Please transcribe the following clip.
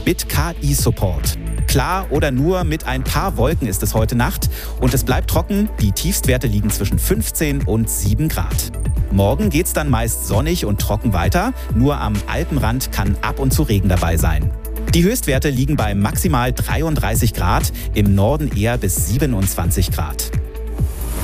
mit KI-Support. Klar oder nur mit ein paar Wolken ist es heute Nacht und es bleibt trocken. Die Tiefstwerte liegen zwischen 15 und 7 Grad. Morgen geht's dann meist sonnig und trocken weiter. Nur am Alpenrand kann ab und zu Regen dabei sein. Die Höchstwerte liegen bei maximal 33 Grad, im Norden eher bis 27 Grad.